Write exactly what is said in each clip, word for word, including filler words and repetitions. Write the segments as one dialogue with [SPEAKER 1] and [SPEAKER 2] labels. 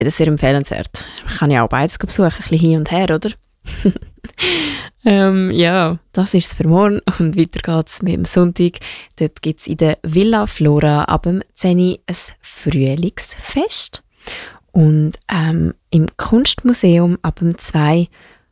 [SPEAKER 1] sehr empfehlenswert. Man kann ja auch beides besuchen, ein bisschen hin und her, oder? ähm, ja, das ist es für morgen und weiter geht's mit dem Sonntag. Dort gibt es in der Villa Flora ab dem zehn Uhr ein Frühlingsfest und ähm, im Kunstmuseum ab dem zwei Uhr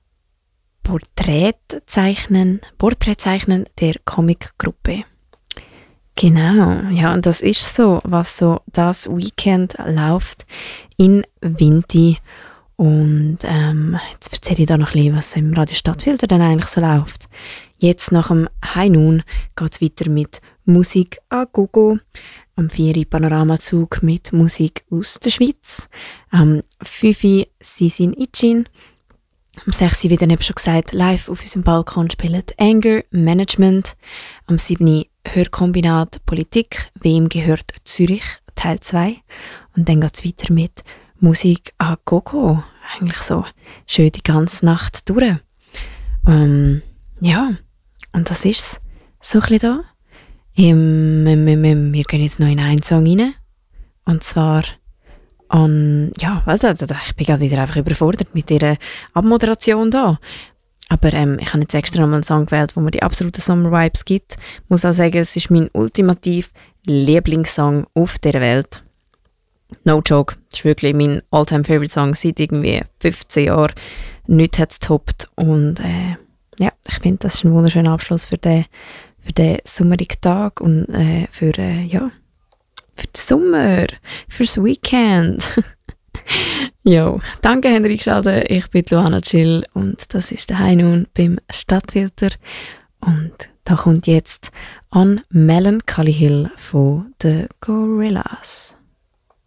[SPEAKER 1] Porträtzeichnen, Porträtzeichnen der Comicgruppe. Genau, ja, und das ist so, was so das Weekend läuft in Vinti. Und ähm, jetzt erzähle ich da noch ein bisschen, was im Radio Stadtfilter dann eigentlich so läuft. Jetzt nach dem High Noon geht es weiter mit Musik à Gogo. Am vier Uhr Panoramazug mit Musik aus der Schweiz. Am fünf Uhr Sisin Ichin. Am sechs Uhr, wie dann eben schon gesagt, live auf unserem Balkon spielt Anger Management. Am sieben Uhr Hörkombinat Politik, wem gehört Zürich, Teil zwei. Und dann geht es weiter mit Musik à Gogo. Eigentlich so schön die ganze Nacht durch. Ähm, ja, und das ist es. So ein bisschen da. Ähm, wir gehen jetzt noch in einen Song rein. Und zwar an, ja, also, also, ich bin gerade wieder einfach überfordert mit dieser Abmoderation da. Aber ähm, ich habe jetzt extra nochmal einen Song gewählt, wo mir die absoluten Summer-Vibes gibt. Ich muss auch sagen, es ist mein ultimativ Lieblingssong auf dieser Welt. No joke, das ist wirklich mein All-Time-Favorite-Song seit irgendwie fünfzehn Jahren. Nichts hat es getoppt. Und äh, ja, ich finde, das ist ein wunderschöner Abschluss für den, für den sommerigen Tag und äh, für, äh, ja, für den Sommer, fürs Weekend. Jo, danke, habt ihr eingeschaltet. Ich bin Luana Chill und das ist der High Noon beim Stadtfilter. Und da kommt jetzt an Melancholy Hill von The Gorillaz.